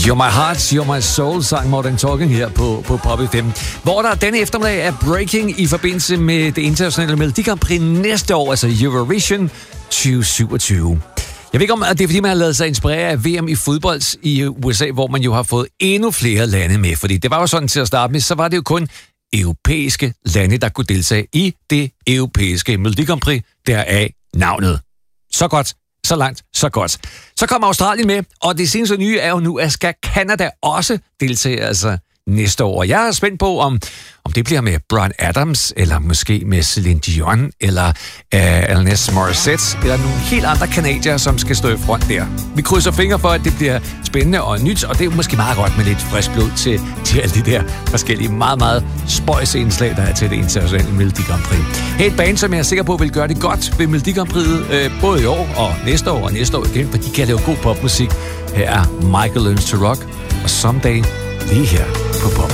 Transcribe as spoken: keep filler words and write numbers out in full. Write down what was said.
You're My Heart, You're My Soul, sang Modern Talking her på, på Pop F M, hvor der denne eftermiddag er breaking i forbindelse med det internationale Melodi Grand Prix næste år, altså Eurovision tyve syvogtyve. Jeg ved ikke om, at det er fordi, man har lavet sig inspirere af V M i fodbold i U S A, hvor man jo har fået endnu flere lande med, fordi det var jo sådan til at starte med, så var det jo kun europæiske lande, der kunne deltage i det europæiske Melodi Grand Prix, deraf navnet. Så godt. Så langt, så godt. Så kommer Australien med, og det seneste nye er jo nu, at skal Canada også deltage altså næste år. Jeg er spændt på, om, om det bliver med Bryan Adams, eller måske med Celine Dion, eller uh, Alanis Morissette, eller nogle helt andre canadier, som skal stå i front der. Vi krydser fingre for, at det bliver spændende og nyt, og det er måske meget godt med lidt frisk blod til, til alle de der forskellige meget, meget spøjse indslag, der er til det internationale Melodi Grand Prix. Hey, et band, som jeg er sikker på, vil gøre det godt ved Melodi Grand Prix, øh, både i år og næste år og næste år igen, for de kan lave god popmusik. Her er Michael Learns to Rock, og Someday lige her på Pop